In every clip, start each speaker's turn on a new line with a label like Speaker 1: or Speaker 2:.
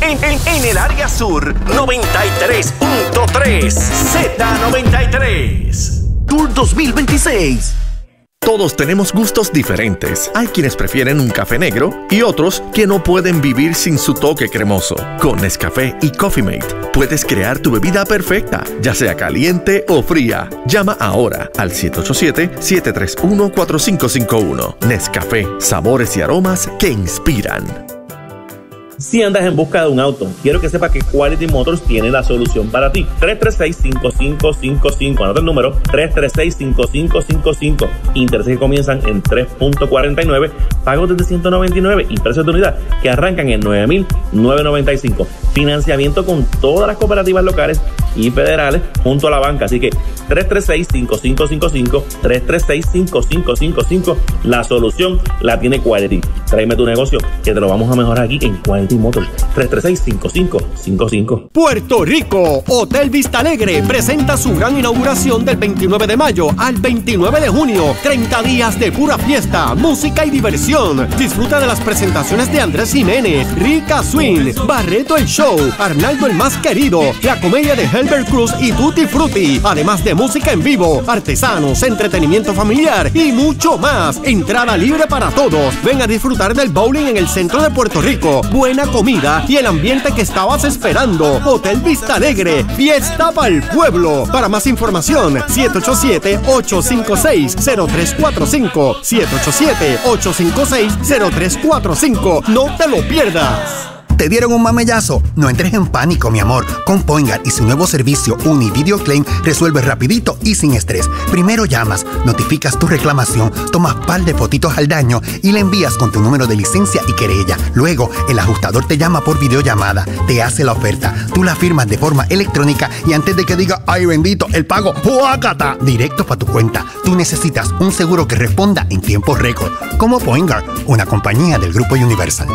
Speaker 1: En el área sur, 93.3 Z93.
Speaker 2: Tour 2026. Todos tenemos gustos diferentes. Hay quienes prefieren un café negro y otros que no pueden vivir sin su toque cremoso. Con Nescafé y Coffee Mate puedes crear tu bebida perfecta, ya sea caliente o fría. Llama ahora al 787-731-4551. Nescafé, sabores y aromas que inspiran.
Speaker 3: Si andas en busca de un auto, quiero que sepas que Quality Motors tiene la solución para ti. 336-5555. Anota el número: 336-5555. Intereses que comienzan en 3.49, pagos desde 199 y precios de unidad que arrancan en 9,995. Financiamiento con todas las cooperativas locales y federales junto a la banca. Así que 336-5555, 336-5555. La solución la tiene Quality. Tráeme tu negocio que te lo vamos a mejorar aquí en Quality Motors. 336-5555.
Speaker 4: Puerto Rico, Hotel Vista Alegre presenta su gran inauguración del 29 de mayo al 29 de junio. 30 días de pura fiesta, música y diversión. Disfruta de las presentaciones de Andrés Jiménez, Rica Swing, Barreto el Show, Arnaldo el Más Querido, la comedia de Helbert Cruz y Tutti Frutti. Además de música en vivo, artesanos, entretenimiento familiar y mucho más. Entrada libre para todos. Ven a disfrutar del bowling en el centro de Puerto Rico. Buena comida y el ambiente que estabas esperando. Hotel Vista Alegre, fiesta para el pueblo. Para más información, 787-856-0345. 787-856-0345. No te lo pierdas.
Speaker 5: ¿Te dieron un mamellazo? No entres en pánico, mi amor. Con Poingar y su nuevo servicio Uni Video Claim resuelves rapidito y sin estrés. Primero llamas, notificas tu reclamación, tomas par de fotitos al daño y la envías con tu número de licencia y querella. Luego, el ajustador te llama por videollamada, te hace la oferta, tú la firmas de forma electrónica y antes de que diga ¡ay bendito! El pago, ¡juácata! Directo para tu cuenta. Tú necesitas un seguro que responda en tiempo récord. Como Poingar, una compañía del Grupo Universal.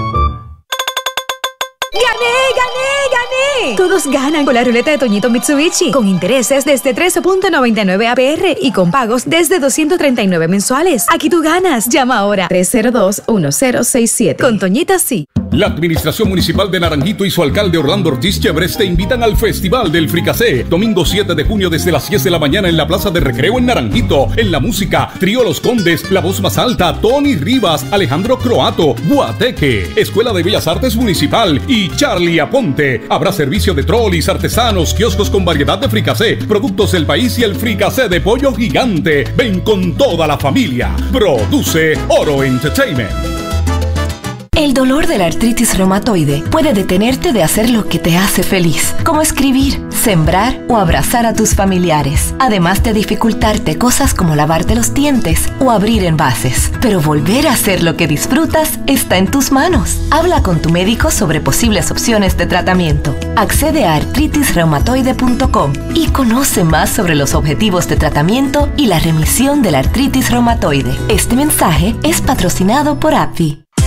Speaker 6: ¡Gané! Todos ganan con la ruleta de Toñito Mitsubishi, con intereses desde 13.99 APR y con pagos desde 239 mensuales. Aquí tú ganas. Llama ahora 302-1067. Con Toñita sí.
Speaker 7: La Administración Municipal de Naranjito y su alcalde Orlando Ortiz Chéveres te invitan al Festival del Fricasé, domingo 7 de junio desde las 10 de la mañana en la Plaza de Recreo en Naranjito. En la música, Trío Los Condes, La Voz Más Alta, Tony Rivas, Alejandro Croato, Guateque, Escuela de Bellas Artes Municipal y Charlie Aponte. Habrá servicio de trolis, artesanos, kioscos con variedad de fricasé, productos del país y el fricasé de pollo gigante. Ven con toda la familia. Produce Oro Entertainment.
Speaker 8: El dolor de la artritis reumatoide puede detenerte de hacer lo que te hace feliz, como escribir, sembrar o abrazar a tus familiares, además de dificultarte cosas como lavarte los dientes o abrir envases. Pero volver a hacer lo que disfrutas está en tus manos. Habla con tu médico sobre posibles opciones de tratamiento. Accede a artritisreumatoide.com y conoce más sobre los objetivos de tratamiento y la remisión de la artritis reumatoide. Este mensaje es patrocinado por AbbVie.